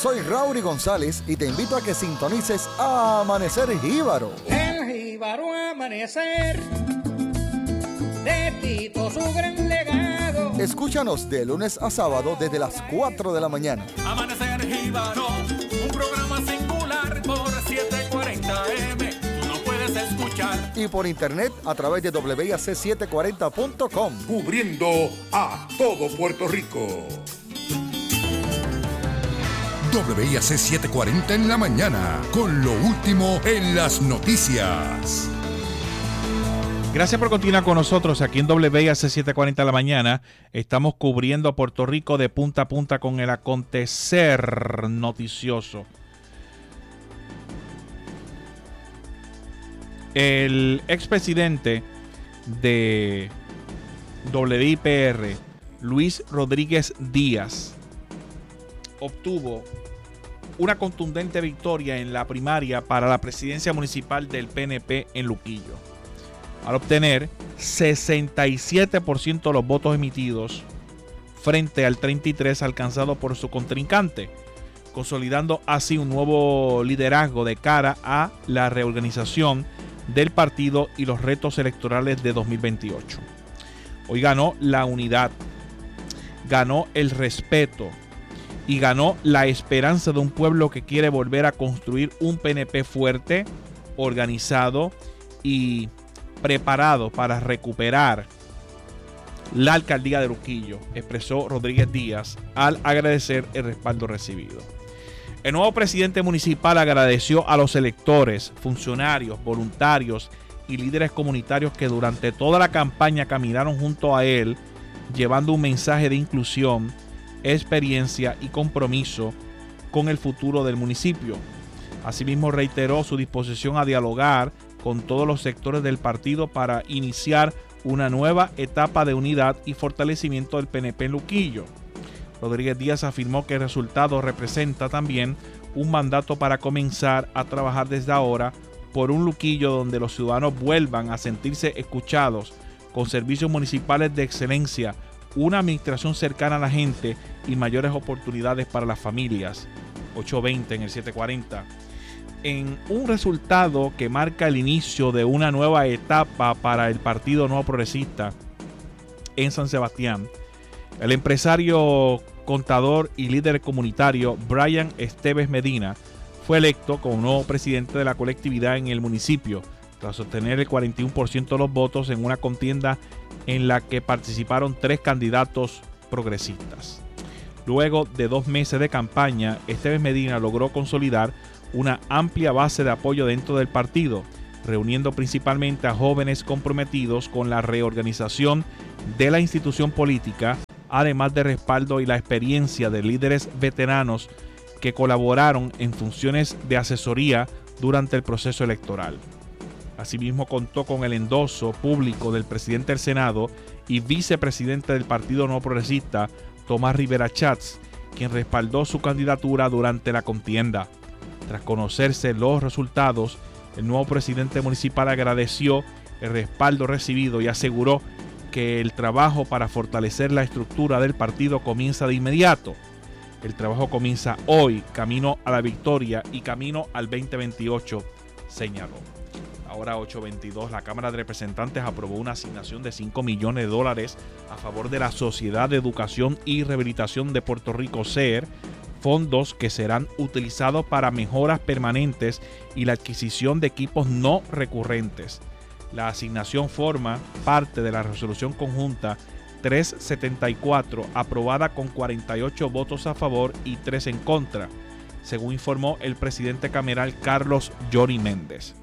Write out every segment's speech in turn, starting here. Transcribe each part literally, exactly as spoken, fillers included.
soy Raury González y te invito a que sintonices Amanecer Jíbaro. El Jíbaro Amanecer, de Tito su gran legado. Escúchanos de lunes a sábado desde las cuatro de la mañana. Amanecer Jíbaro, un programa singular por setecientos cuarenta eme. Tú no puedes escuchar. Y por internet a través de doble i a ce setecientos cuarenta punto com. Cubriendo a todo Puerto Rico. doble i a ce setecientos cuarenta en la mañana, con lo último en las noticias. Gracias por continuar con nosotros aquí en doble i a ce setecientos cuarenta en la mañana. Estamos cubriendo a Puerto Rico de punta a punta con el acontecer noticioso. El expresidente de doble i pe erre, Luis Rodríguez Díaz, obtuvo una contundente victoria en la primaria para la presidencia municipal del pe ene pe en Luquillo, al obtener sesenta y siete por ciento de los votos emitidos frente al treinta y tres por ciento alcanzado por su contrincante, consolidando así un nuevo liderazgo de cara a la reorganización del partido y los retos electorales de dos mil veintiocho. Hoy ganó la unidad, ganó el respeto y ganó la esperanza de un pueblo que quiere volver a construir un pe ene pe fuerte, organizado y preparado para recuperar la alcaldía de Luquillo, expresó Rodríguez Díaz al agradecer el respaldo recibido. El nuevo presidente municipal agradeció a los electores, funcionarios, voluntarios y líderes comunitarios que durante toda la campaña caminaron junto a él, llevando un mensaje de inclusión, experiencia y compromiso con el futuro del municipio. Asimismo, reiteró su disposición a dialogar con todos los sectores del partido para iniciar una nueva etapa de unidad y fortalecimiento del pe ene pe en Luquillo. Rodríguez Díaz afirmó que el resultado representa también un mandato para comenzar a trabajar desde ahora por un Luquillo donde los ciudadanos vuelvan a sentirse escuchados, con servicios municipales de excelencia, una administración cercana a la gente y mayores oportunidades para las familias. ocho veinte en el setecientos cuarenta. En un resultado que marca el inicio de una nueva etapa para el Partido Nuevo Progresista en San Sebastián, el empresario, contador y líder comunitario Brian Esteves Medina fue electo como nuevo presidente de la colectividad en el municipio, tras obtener el cuarenta y uno por ciento de los votos en una contienda en la que participaron tres candidatos progresistas. Luego de dos meses de campaña, Esteves Medina logró consolidar una amplia base de apoyo dentro del partido, reuniendo principalmente a jóvenes comprometidos con la reorganización de la institución política, además de respaldo y la experiencia de líderes veteranos que colaboraron en funciones de asesoría durante el proceso electoral. Asimismo, contó con el endoso público del presidente del Senado y vicepresidente del Partido Nuevo Progresista, Tomás Rivera Chats, quien respaldó su candidatura durante la contienda. Tras conocerse los resultados, el nuevo presidente municipal agradeció el respaldo recibido y aseguró que el trabajo para fortalecer la estructura del partido comienza de inmediato. El trabajo comienza hoy, camino a la victoria y camino al veinte veintiocho, señaló. Ahora ocho veintidós, la Cámara de Representantes aprobó una asignación de cinco millones de dólares a favor de la Sociedad de Educación y Rehabilitación de Puerto Rico, S E R, fondos que serán utilizados para mejoras permanentes y la adquisición de equipos no recurrentes. La asignación forma parte de la resolución conjunta trescientos setenta y cuatro, aprobada con cuarenta y ocho votos a favor y tres en contra, según informó el presidente cameral Carlos Johnny Méndez.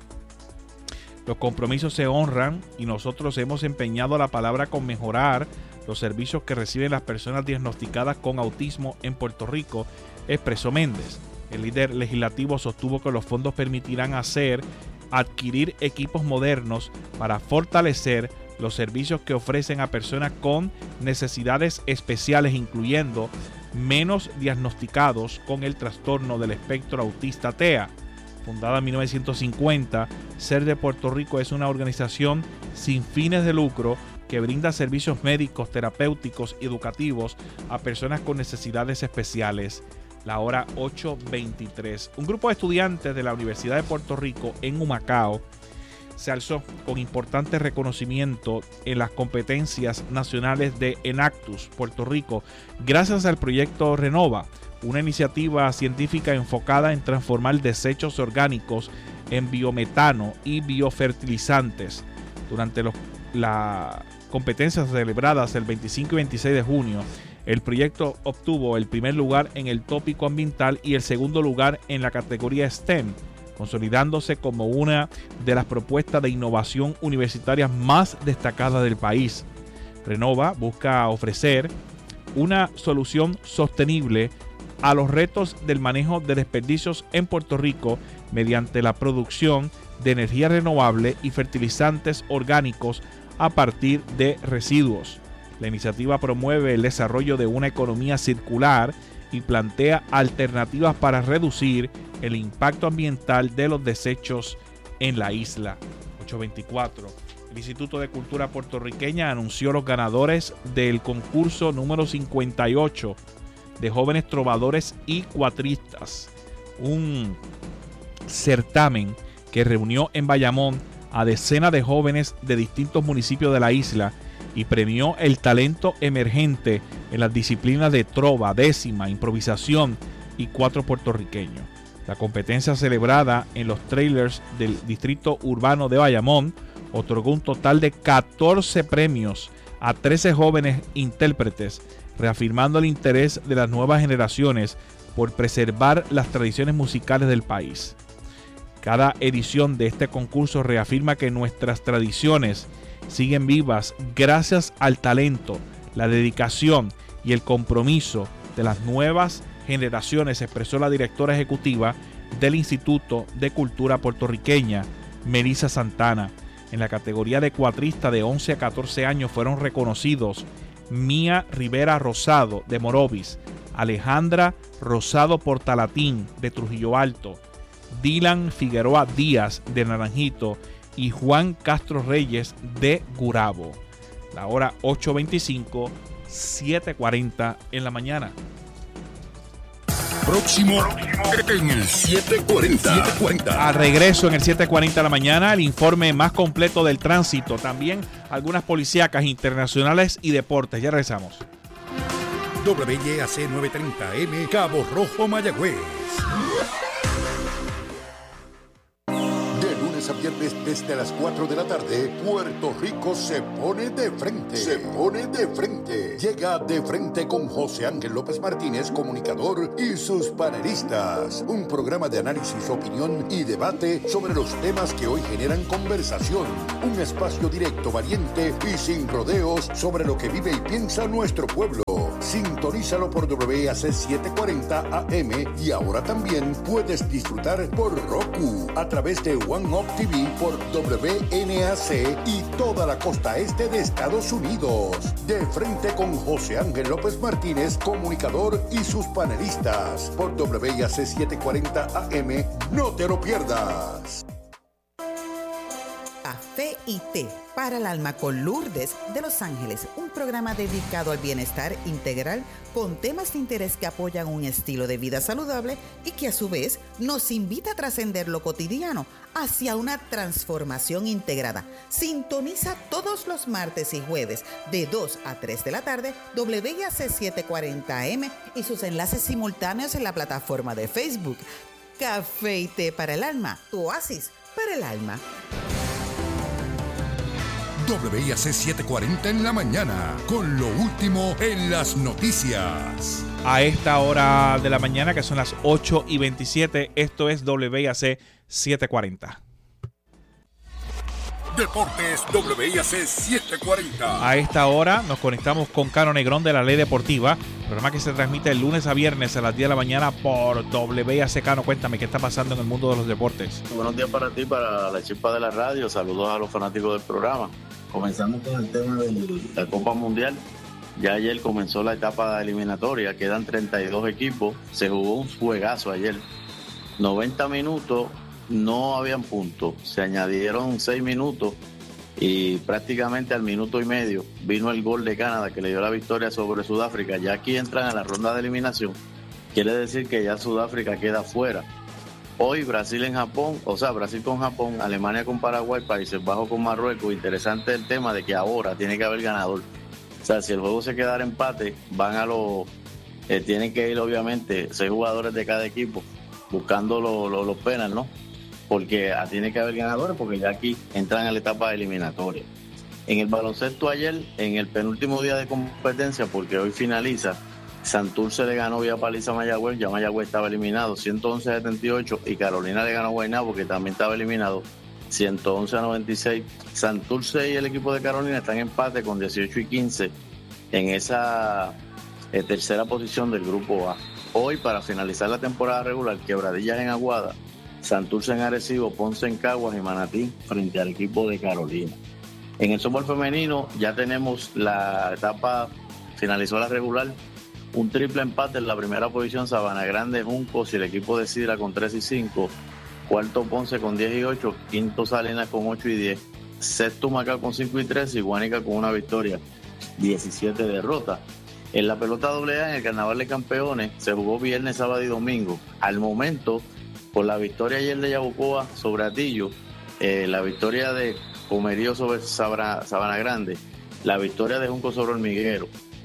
Los compromisos se honran y nosotros hemos empeñado la palabra con mejorar los servicios que reciben las personas diagnosticadas con autismo en Puerto Rico, expresó Méndez. El líder legislativo sostuvo que los fondos permitirán hacer adquirir equipos modernos para fortalecer los servicios que ofrecen a personas con necesidades especiales, incluyendo menos diagnosticados con el trastorno del espectro autista T E A. Fundada en mil novecientos cincuenta, S E R de Puerto Rico es una organización sin fines de lucro que brinda servicios médicos, terapéuticos y educativos a personas con necesidades especiales. la hora ocho veintitrés. Un grupo de estudiantes de la Universidad de Puerto Rico en Humacao se alzó con importante reconocimiento en las competencias nacionales de Enactus Puerto Rico gracias al proyecto Renova, una iniciativa científica enfocada en transformar desechos orgánicos en biometano y biofertilizantes. Durante los, las competencias celebradas el veinticinco y veintiséis de junio, el proyecto obtuvo el primer lugar en el tópico ambiental y el segundo lugar en la categoría STEM, consolidándose como una de las propuestas de innovación universitarias más destacadas del país. Renova busca ofrecer una solución sostenible a los retos del manejo de desperdicios en Puerto Rico mediante la producción de energía renovable y fertilizantes orgánicos a partir de residuos. La iniciativa promueve el desarrollo de una economía circular y plantea alternativas para reducir el impacto ambiental de los desechos en la isla. ocho veinticuatro. El Instituto de Cultura Puertorriqueña anunció los ganadores del concurso número cincuenta y ocho de jóvenes trovadores y cuatristas, un certamen que reunió en Bayamón a decenas de jóvenes de distintos municipios de la isla y premió el talento emergente en las disciplinas de trova, décima, improvisación y cuatro puertorriqueños. La competencia celebrada en los trailers del Distrito Urbano de Bayamón otorgó un total de catorce premios a trece jóvenes intérpretes, reafirmando el interés de las nuevas generaciones por preservar las tradiciones musicales del país. Cada edición de este concurso reafirma que nuestras tradiciones siguen vivas gracias al talento, la dedicación y el compromiso de las nuevas generaciones, expresó la directora ejecutiva del Instituto de Cultura Puertorriqueña, Melissa Santana. En la categoría de cuatrista de once a catorce años fueron reconocidos Mía Rivera Rosado de Morovis, Alejandra Rosado Portalatín de Trujillo Alto, Dylan Figueroa Díaz de Naranjito y Juan Castro Reyes de Gurabo. La hora ocho veinticinco, siete cuarenta en la mañana. Próximo en el siete cuarenta. siete cuarenta. Al regreso en el siete cuarenta de la mañana, el informe más completo del tránsito. También algunas policíacas internacionales y deportes. Ya regresamos. W Y A C novecientos treinta M, Cabo Rojo, Mayagüez. A viernes desde las cuatro de la tarde, Puerto Rico se pone de frente. Se pone de frente. Llega de frente con José Ángel López Martínez, comunicador, y sus panelistas. Un programa de análisis, opinión y debate sobre los temas que hoy generan conversación. Un espacio directo, valiente y sin rodeos sobre lo que vive y piensa nuestro pueblo. Sintonízalo por W A C setecientos cuarenta A M y ahora también puedes disfrutar por Roku a través de One Up T V por W N A C y toda la costa este de Estados Unidos. De frente con José Ángel López Martínez, comunicador, y sus panelistas por W A C setecientos cuarenta A M. No te lo pierdas. Café y té para el alma con Lourdes de Los Ángeles, un programa dedicado al bienestar integral con temas de interés que apoyan un estilo de vida saludable y que a su vez nos invita a trascender lo cotidiano hacia una transformación integrada. Sintoniza todos los martes y jueves de dos a tres de la tarde W A C setecientos cuarenta A M y sus enlaces simultáneos en la plataforma de Facebook. Café y té para el alma, tu oasis para el alma. W I A C setecientos cuarenta en la mañana, con lo último en las noticias. A esta hora de la mañana, que son las ocho y veintisiete, esto es W I A C setecientos cuarenta. Deportes W I A C setecientos cuarenta. A esta hora nos conectamos con Cano Negrón de La Ley Deportiva, programa que se transmite el lunes a viernes a las diez de la mañana por W I A C. Cano, cuéntame, ¿qué está pasando en el mundo de los deportes? Buenos días para ti, para la chispa de la radio. Saludos a los fanáticos del programa. Comenzamos con el tema de la Copa Mundial. Ya ayer comenzó la etapa eliminatoria, quedan treinta y dos equipos. Se jugó un juegazo ayer. noventa minutos, no habían puntos. Se añadieron seis minutos y prácticamente al minuto y medio vino el gol de Canadá que le dio la victoria sobre Sudáfrica. Ya aquí entran a la ronda de eliminación quiere decir que ya Sudáfrica queda fuera. Hoy Brasil en Japón, o sea, Brasil con Japón, Alemania con Paraguay, Países Bajos con Marruecos. Interesante el tema de que ahora tiene que haber ganador. O sea, si el juego se quedara empate, van a los, eh, tienen que ir obviamente seis jugadores de cada equipo buscando los lo, lo penales, ¿no? Porque ah, tiene que haber ganadores, porque ya aquí entran a la etapa eliminatoria. En el baloncesto ayer, en el penúltimo día de competencia, porque hoy finaliza, Santurce le ganó vía paliza a Mayagüez, ya Mayagüez estaba eliminado, ciento once a setenta y ocho, y Carolina le ganó a Guaynabo, que también estaba eliminado, ciento once a noventa y seis. Santurce y el equipo de Carolina están en empate con dieciocho y quince en esa eh, tercera posición del grupo A. Hoy, para finalizar la temporada regular, Quebradillas en Aguada, Santurce en Arecibo, Ponce en Caguas y Manatí frente al equipo de Carolina. En el softball femenino ya tenemos la etapa, finalizó la regular, un triple empate en la primera posición, Sabana Grande, Juncos y el equipo de Sidra con tres y cinco, cuarto Ponce con diez y ocho, quinto Salinas con ocho y diez, sexto Macao con cinco y tres y Guánica con una victoria, diecisiete derrotas. En la pelota doble A, en el Carnaval de Campeones, se jugó viernes, sábado y domingo. Al momento, por la victoria ayer de Yabucoa sobre Atillo, eh, la victoria de Comerío sobre Sabana, Sabana Grande, la victoria de Junco sobre Hormiguero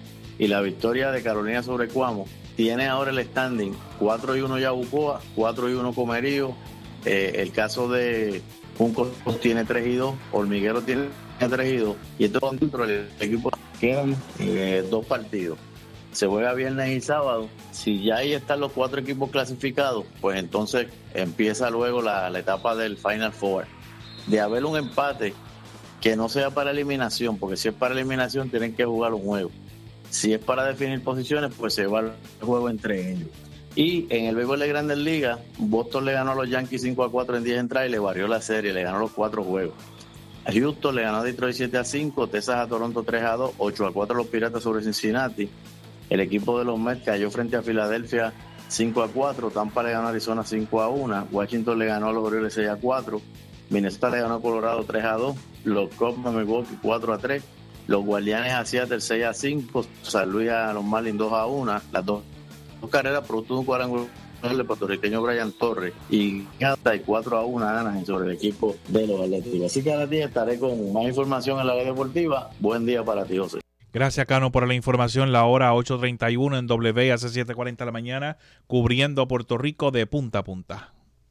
y la victoria de Carolina sobre Cuamo, tiene ahora el standing cuatro y uno Yabucoa, cuatro y uno Comerío, eh, el caso de Junco tiene tres y dos, Hormiguero tiene tres y dos, y esto dentro del equipo quedan eh, dos partidos. Se juega viernes y sábado. Si ya ahí están los cuatro equipos clasificados, pues entonces empieza luego la, la etapa del Final Four. De haber un empate que no sea para eliminación, porque si es para eliminación tienen que jugar un juego. Si es para definir posiciones, pues se va el juego entre ellos. Y en el béisbol de Grandes Ligas, Boston le ganó a los Yankees cinco a cuatro en diez entradas y le varió la serie, le ganó los cuatro juegos. A Houston le ganó a Detroit siete a cinco, Texas a Toronto tres a dos, ocho a cuatro los Piratas sobre Cincinnati. El equipo de los Mets cayó frente a Filadelfia cinco a cuatro, Tampa le ganó a Arizona cinco a uno, Washington le ganó a los Orioles seis a cuatro, Minnesota le ganó a Colorado tres a dos, los Cubs a Milwaukee cuatro a tres, los Guardianes a Seattle seis a cinco, San Luis a los Marlins dos a uno, las dos, dos carreras producto de un cuadrangular del puertorriqueño Brian Torres y cuatro a uno ganan sobre el equipo de los Atléticos. Así que a ti estaré con más información en la red deportiva. Buen día para ti, José. Gracias, Cano, por la información. La hora ocho treinta y uno en W A C siete cuarenta de la mañana, cubriendo a Puerto Rico de punta a punta.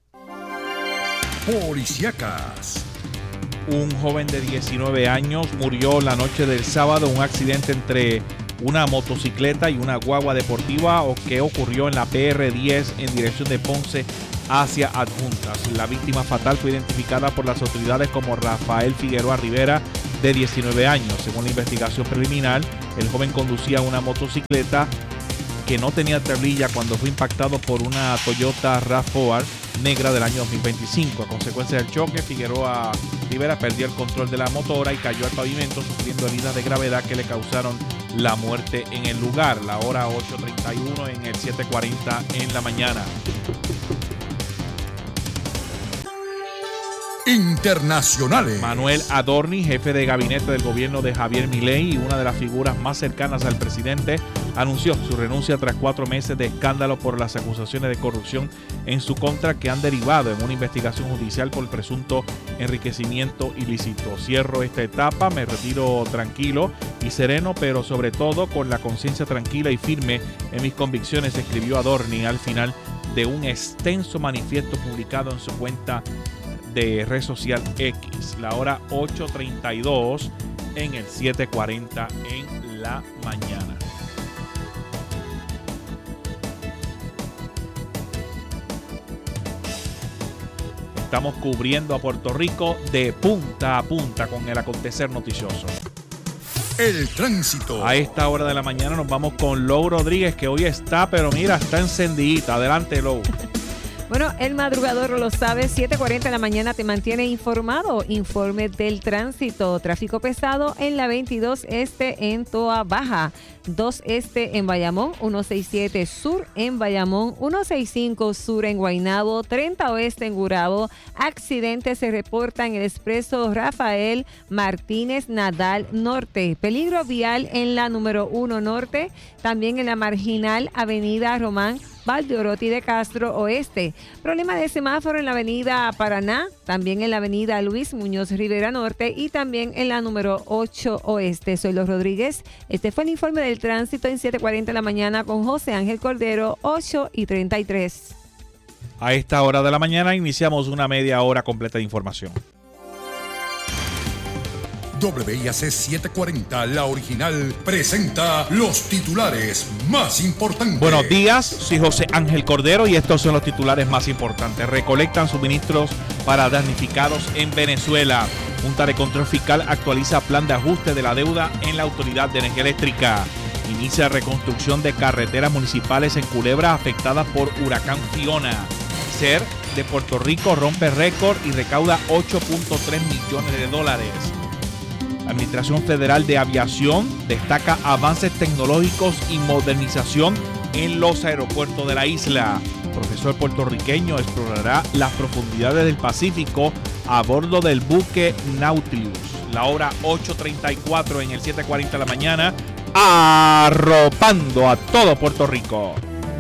Policíacas. Un joven de diecinueve años murió la noche del sábado en un accidente entre una motocicleta y una guagua deportiva que ocurrió en la P R diez en dirección de Ponce hacia Adjuntas. La víctima fatal fue identificada por las autoridades como Rafael Figueroa Rivera, de diecinueve años. Según la investigación preliminar, el joven conducía una motocicleta que no tenía tablilla cuando fue impactado por una Toyota RAV cuatro negra del año dos mil veinticinco. A consecuencia del choque, Figueroa Rivera perdió el control de la motora y cayó al pavimento, sufriendo heridas de gravedad que le causaron la muerte en el lugar. La hora ocho treinta y uno en el siete cuarenta en la mañana. Internacionales. Manuel Adorni, jefe de gabinete del gobierno de Javier Milei y una de las figuras más cercanas al presidente, anunció su renuncia tras cuatro meses de escándalo por las acusaciones de corrupción en su contra que han derivado en una investigación judicial por presunto enriquecimiento ilícito. Cierro esta etapa, me retiro tranquilo y sereno, pero sobre todo con la conciencia tranquila y firme en mis convicciones, escribió Adorni al final de un extenso manifiesto publicado en su cuenta de red social X. La hora ocho treinta y dos en el siete cuarenta en la mañana. Estamos cubriendo a Puerto Rico de punta a punta con el acontecer noticioso. El tránsito. A esta hora de la mañana nos vamos con Lou Rodríguez, que hoy está, pero mira, está encendidita. Adelante, Lou. Bueno, el madrugador lo sabe, siete cuarenta de la mañana te mantiene informado. Informe del tránsito. Tráfico pesado en la veintidós Este en Toa Baja, dos Este en Bayamón, ciento sesenta y siete Sur en Bayamón, ciento sesenta y cinco Sur en Guaynabo, treinta Oeste en Gurabo. Accidente se reporta en el expreso Rafael Martínez Nadal Norte. Peligro vial en la número uno Norte, también en la marginal Avenida Román Valdeorotti de Castro Oeste. Problema de semáforo en la avenida Paraná, también en la avenida Luis Muñoz Rivera Norte y también en la número ocho Oeste. Soy Los Rodríguez. Este fue el informe del tránsito en siete cuarenta de la mañana con José Ángel Cordero, ocho y treinta y tres. A esta hora de la mañana iniciamos una media hora completa de información. W I A C setecientos cuarenta, la original, presenta los titulares más importantes. Buenos días, soy José Ángel Cordero y estos son los titulares más importantes. Recolectan suministros para damnificados en Venezuela. Junta de Control Fiscal actualiza plan de ajuste de la deuda en la Autoridad de Energía Eléctrica. Inicia reconstrucción de carreteras municipales en Culebra afectadas por huracán Fiona. C E R de Puerto Rico rompe récord y recauda ocho punto tres millones de dólares. La Administración Federal de Aviación destaca avances tecnológicos y modernización en los aeropuertos de la isla. El profesor puertorriqueño explorará las profundidades del Pacífico a bordo del buque Nautilus. La hora ocho treinta y cuatro en el siete cuarenta de la mañana, arropando a todo Puerto Rico.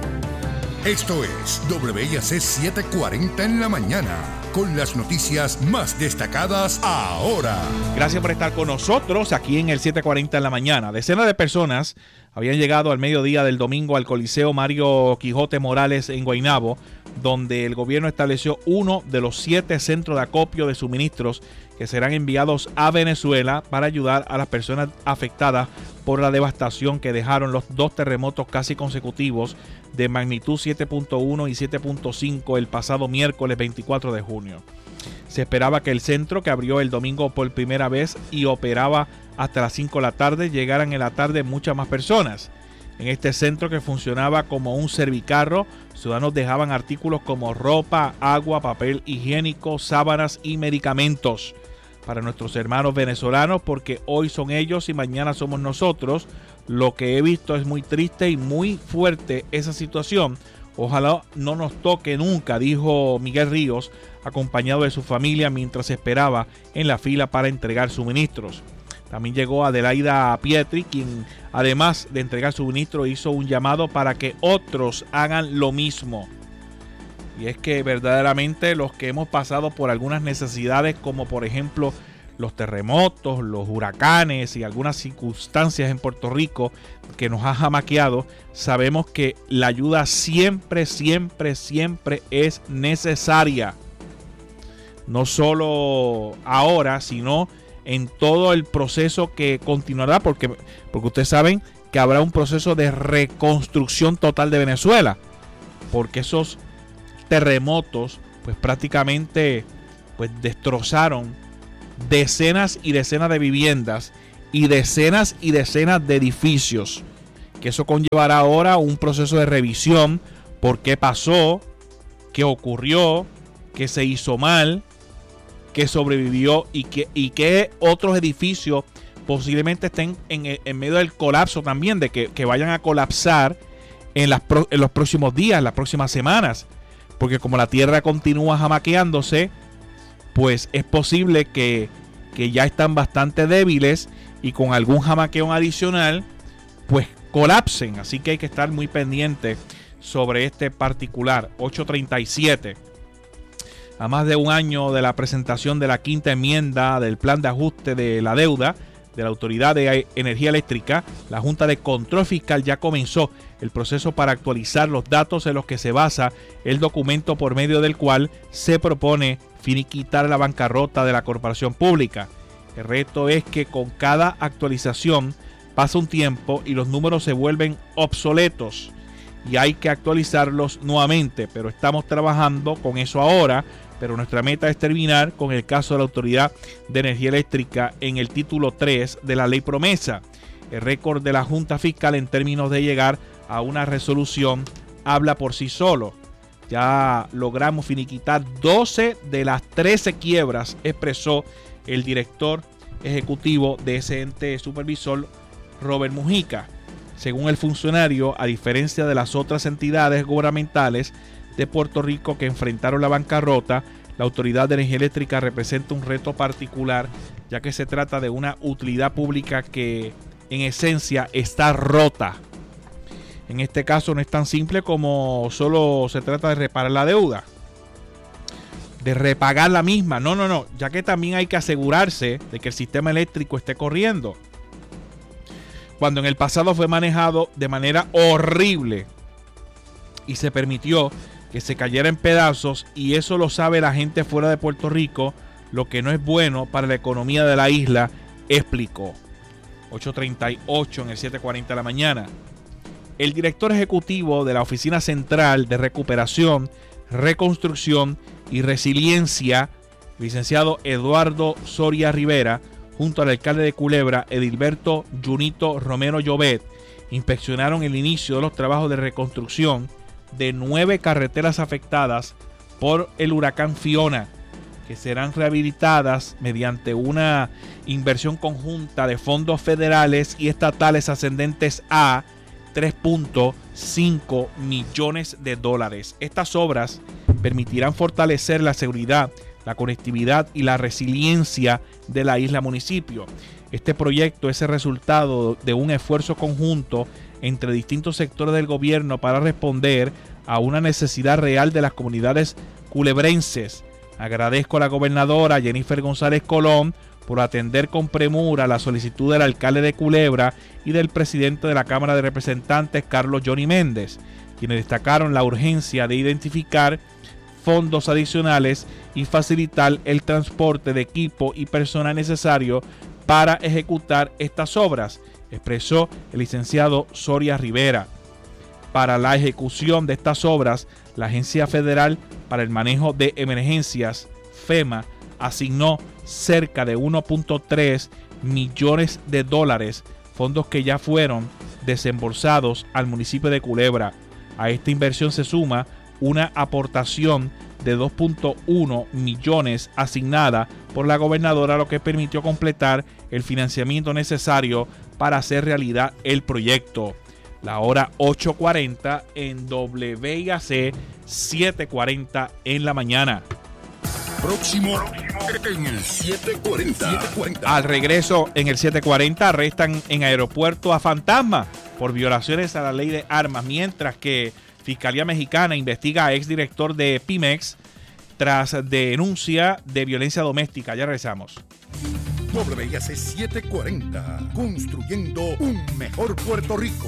Esto es W I A C setecientos cuarenta en la mañana, con las noticias más destacadas ahora. Gracias por estar con nosotros aquí en el siete cuarenta en la mañana. Decenas de personas habían llegado al mediodía del domingo al Coliseo Mario Quijote Morales en Guaynabo, donde el gobierno estableció uno de los siete centros de acopio de suministros que serán enviados a Venezuela para ayudar a las personas afectadas por la devastación que dejaron los dos terremotos casi consecutivos de magnitud siete punto uno y siete punto cinco el pasado miércoles veinticuatro de junio. Se esperaba que el centro, que abrió el domingo por primera vez y operaba hasta las cinco de la tarde, llegaran en la tarde muchas más personas. En este centro, que funcionaba como un servicarro, ciudadanos dejaban artículos como ropa, agua, papel higiénico, sábanas y medicamentos para nuestros hermanos venezolanos, porque hoy son ellos y mañana somos nosotros. Lo que he visto es muy triste y muy fuerte esa situación. Ojalá no nos toque nunca, dijo Miguel Ríos, acompañado de su familia mientras esperaba en la fila para entregar suministros. También llegó Adelaida Pietri, quien además de entregar suministro hizo un llamado para que otros hagan lo mismo. Y es que verdaderamente los que hemos pasado por algunas necesidades, como por ejemplo los terremotos, los huracanes y algunas circunstancias en Puerto Rico que nos ha jamaqueado, sabemos que la ayuda siempre, siempre, siempre es necesaria. No solo ahora, sino en todo el proceso que continuará, porque, porque ustedes saben que habrá un proceso de reconstrucción total de Venezuela, porque esos terremotos pues prácticamente pues destrozaron decenas y decenas de viviendas y decenas y decenas de edificios, que eso conllevará ahora un proceso de revisión, por qué pasó, qué ocurrió, qué se hizo mal, qué sobrevivió y qué, y qué otros edificios posiblemente estén en, en medio del colapso también, de que, que vayan a colapsar en, las pro, en los próximos días, las próximas semanas, porque como la tierra continúa jamaqueándose, pues es posible que, que ya están bastante débiles y con algún jamaqueón adicional pues colapsen. Así que hay que estar muy pendiente sobre este particular. ocho treinta y siete. A más de un año de la presentación de la quinta enmienda del plan de ajuste de la deuda de la Autoridad de Energía Eléctrica, la Junta de Control Fiscal ya comenzó el proceso para actualizar los datos en los que se basa el documento por medio del cual se propone finiquitar la bancarrota de la corporación pública. El reto es que con cada actualización pasa un tiempo y los números se vuelven obsoletos y hay que actualizarlos nuevamente, pero estamos trabajando con eso ahora. Pero nuestra meta es terminar con el caso de la Autoridad de Energía Eléctrica en el título tres de la ley promesa. El récord de la Junta Fiscal en términos de llegar a una resolución habla por sí solo. Ya logramos finiquitar doce de las trece quiebras, expresó el director ejecutivo de ese ente supervisor, Robert Mujica. Según el funcionario, a diferencia de las otras entidades gubernamentales de Puerto Rico que enfrentaron la bancarrota, la Autoridad de Energía Eléctrica representa un reto particular, ya que se trata de una utilidad pública que en esencia está rota. En este caso no es tan simple como solo se trata de reparar la deuda, de repagar la misma. No, no, no, ya que también hay que asegurarse de que el sistema eléctrico esté corriendo. Cuando en el pasado fue manejado de manera horrible y se permitió que se cayera en pedazos, y eso lo sabe la gente fuera de Puerto Rico, lo que no es bueno para la economía de la isla, explicó. ocho treinta y ocho en el siete cuarenta de la mañana. El director ejecutivo de la Oficina Central de Recuperación, Reconstrucción y Resiliencia, licenciado Eduardo Soria Rivera, junto al alcalde de Culebra, Edilberto Junito Romero Llobet, inspeccionaron el inicio de los trabajos de reconstrucción de nueve carreteras afectadas por el huracán Fiona, que serán rehabilitadas mediante una inversión conjunta de fondos federales y estatales ascendentes a tres punto cinco millones de dólares. Estas obras permitirán fortalecer la seguridad, la conectividad y la resiliencia de la isla municipio. Este proyecto es el resultado de un esfuerzo conjunto entre distintos sectores del gobierno para responder a una necesidad real de las comunidades culebrenses. Agradezco a la gobernadora Jennifer González Colón por atender con premura la solicitud del alcalde de Culebra y del presidente de la Cámara de Representantes, Carlos Johnny Méndez, quienes destacaron la urgencia de identificar fondos adicionales y facilitar el transporte de equipo y personal necesario para ejecutar estas obras, expresó el licenciado Soria Rivera. Para la ejecución de estas obras, la Agencia Federal para el Manejo de Emergencias, FEMA, asignó cerca de uno punto tres millones de dólares, fondos que ya fueron desembolsados al municipio de Culebra. A esta inversión se suma una aportación de dos punto uno millones asignada por la gobernadora, lo que permitió completar el financiamiento necesario para hacer realidad el proyecto. La hora ocho cuarenta en W I A C siete cuarenta en la mañana. Próximo en el siete cuarenta. Al regreso en el siete cuarenta arrestan en aeropuerto a fantasma por violaciones a la ley de armas, mientras que Fiscalía Mexicana investiga a exdirector de Pimex tras denuncia de violencia doméstica. Ya regresamos. W I A C setecientos cuarenta, construyendo un mejor Puerto Rico.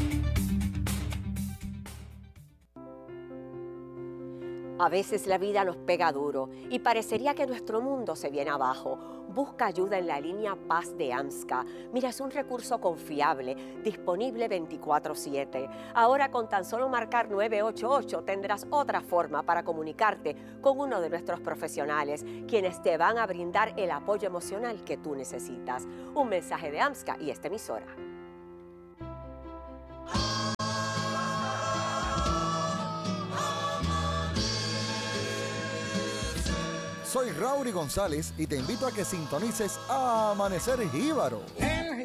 A veces la vida nos pega duro y parecería que nuestro mundo se viene abajo. Busca ayuda en la línea Paz de AMSCA. Mira, es un recurso confiable, disponible veinticuatro siete. Ahora con tan solo marcar nueve ocho ocho tendrás otra forma para comunicarte con uno de nuestros profesionales, quienes te van a brindar el apoyo emocional que tú necesitas. Un mensaje de AMSCA y esta emisora. Soy Raury González y te invito a que sintonices a Amanecer Jíbaro.